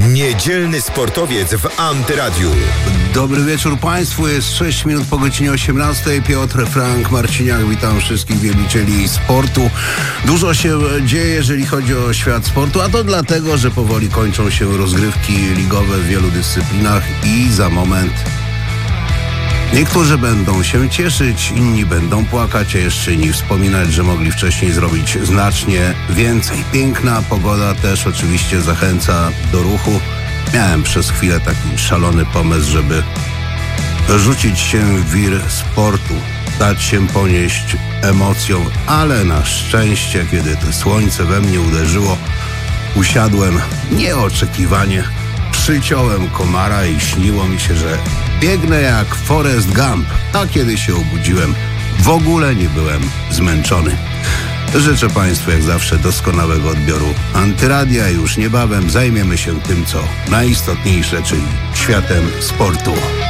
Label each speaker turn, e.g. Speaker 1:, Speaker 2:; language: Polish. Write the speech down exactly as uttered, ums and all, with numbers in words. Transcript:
Speaker 1: Niedzielny sportowiec w Antyradiu.
Speaker 2: Dobry wieczór Państwu, jest sześć minut po godzinie osiemnastej. Piotr Frank Marciniak, witam wszystkich wielbicieli sportu. Dużo się dzieje, jeżeli chodzi o świat sportu, a to dlatego, że powoli kończą się rozgrywki ligowe w wielu dyscyplinach i za moment niektórzy będą się cieszyć, inni będą płakać, a jeszcze inni wspominać, że mogli wcześniej zrobić znacznie więcej. Piękna pogoda też oczywiście zachęca do ruchu. Miałem przez chwilę taki szalony pomysł, żeby rzucić się w wir sportu, dać się ponieść emocjom, ale na szczęście, kiedy to słońce we mnie uderzyło, usiadłem nieoczekiwanie, przyciąłem komara i śniło mi się, że biegnę jak Forrest Gump, a kiedy się obudziłem, w ogóle nie byłem zmęczony. Życzę Państwu jak zawsze doskonałego odbioru Antyradia. Już niebawem zajmiemy się tym, co najistotniejsze, czyli światem sportu.